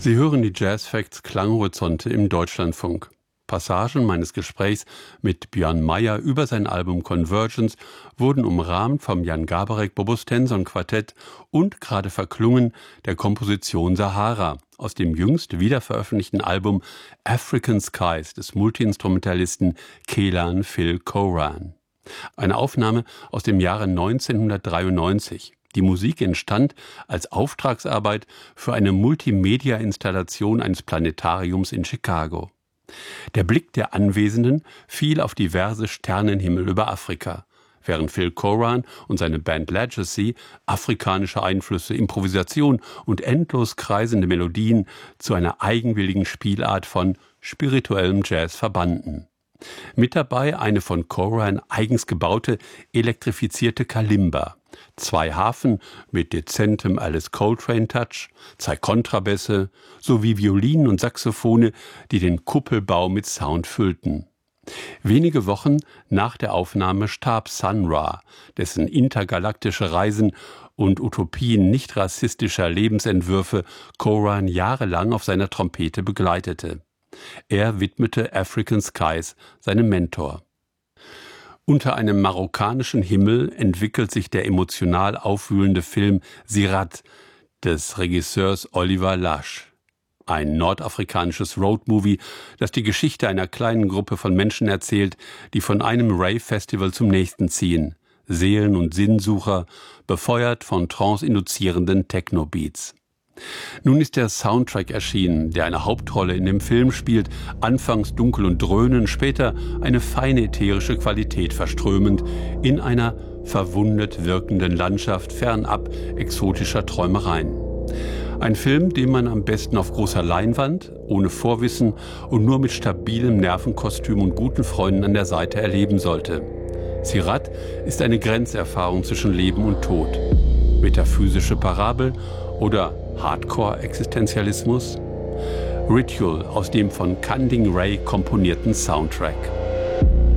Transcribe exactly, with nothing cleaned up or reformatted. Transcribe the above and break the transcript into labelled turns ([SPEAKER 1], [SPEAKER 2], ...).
[SPEAKER 1] Sie hören die Jazz Facts Klanghorizonte im Deutschlandfunk. Passagen meines Gesprächs mit Björn Meyer über sein Album Convergence wurden umrahmt vom Jan Garbarek Bobo-Stenson Quartett und gerade verklungen der Komposition Sahara aus dem jüngst wiederveröffentlichten Album African Skies des Multiinstrumentalisten Kelan Phil Coran. Eine Aufnahme aus dem Jahre neunzehnhundertdreiundneunzig. Die Musik entstand als Auftragsarbeit für eine Multimedia-Installation eines Planetariums in Chicago. Der Blick der Anwesenden fiel auf diverse Sternenhimmel über Afrika, während Phil Coran und seine Band Legacy afrikanische Einflüsse, Improvisation und endlos kreisende Melodien zu einer eigenwilligen Spielart von spirituellem Jazz verbanden. Mit dabei eine von Coran eigens gebaute, elektrifizierte Kalimba, zwei Harfen mit dezentem Alice Coltrane-Touch, zwei Kontrabässe sowie Violinen und Saxophone, die den Kuppelbau mit Sound füllten. Wenige Wochen nach der Aufnahme starb Sun Ra, dessen intergalaktische Reisen und Utopien nicht rassistischer Lebensentwürfe Coran jahrelang auf seiner Trompete begleitete. Er widmete African Skies seinem Mentor. Unter einem marokkanischen Himmel entwickelt sich der emotional aufwühlende Film Sirat des Regisseurs Oliver Lash. Ein nordafrikanisches Roadmovie, das die Geschichte einer kleinen Gruppe von Menschen erzählt, die von einem Rave-Festival zum nächsten ziehen. Seelen- und Sinnsucher, befeuert von trance-induzierenden Techno-Beats. Nun ist der Soundtrack erschienen, der eine Hauptrolle in dem Film spielt, anfangs dunkel und dröhnend, später eine feine ätherische Qualität verströmend, in einer verwundet wirkenden Landschaft fernab exotischer Träumereien. Ein Film, den man am besten auf großer Leinwand, ohne Vorwissen und nur mit stabilem Nervenkostüm und guten Freunden an der Seite erleben sollte. Sirat ist eine Grenzerfahrung zwischen Leben und Tod. Metaphysische Parabel oder Hardcore-Existenzialismus? Ritual aus dem von Kanding Ray komponierten Soundtrack.